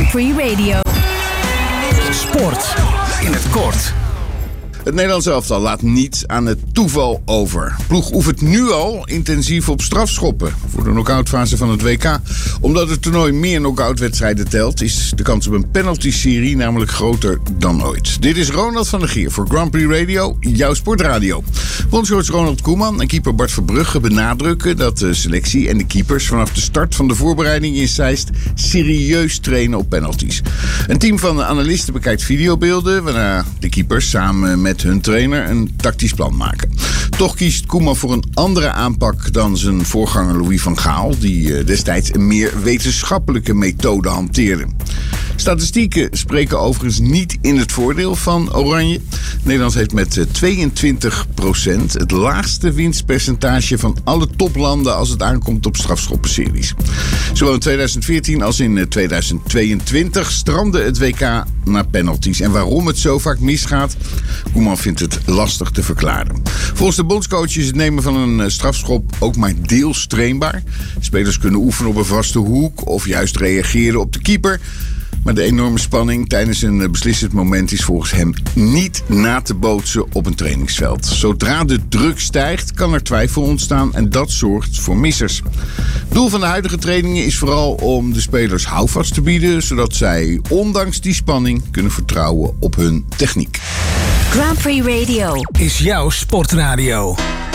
Grand Prix Radio. Sport in het kort. Het Nederlands elftal laat niets aan het toeval over. Ploeg oefent nu al intensief op strafschoppen voor de knock-outfase van het WK. Omdat het toernooi meer knock-outwedstrijden telt, is de kans op een penalty-serie namelijk groter dan ooit. Dit is Ronald van der Gier voor Grand Prix Radio, jouw sportradio. Bondscoach Ronald Koeman en keeper Bart Verbrugge benadrukken dat de selectie en de keepers vanaf de start van de voorbereiding in Zeist serieus trainen op penalties. Een team van analisten bekijkt videobeelden waarna de keepers samen met hun trainer een tactisch plan maken. Toch kiest Koeman voor een andere aanpak dan zijn voorganger Louis van Gaal, die destijds een meer wetenschappelijke methode hanteerde. Statistieken spreken overigens niet in het voordeel van Oranje. Nederland heeft met 22% het laagste winstpercentage van alle toplanden als het aankomt op strafschoppenseries. Zowel in 2014 als in 2022 strandde het WK naar penalties. En waarom het zo vaak misgaat, Koeman vindt het lastig te verklaren. Volgens de bondscoach is het nemen van een strafschop ook maar deels trainbaar. Spelers kunnen oefenen op een vaste hoek of juist reageren op de keeper. Maar de enorme spanning tijdens een beslissend moment is volgens hem niet na te bootsen op een trainingsveld. Zodra de druk stijgt, kan er twijfel ontstaan en dat zorgt voor missers. Doel van de huidige trainingen is vooral om de spelers houvast te bieden, zodat zij ondanks die spanning kunnen vertrouwen op hun techniek. Grand Prix Radio Is jouw sportradio.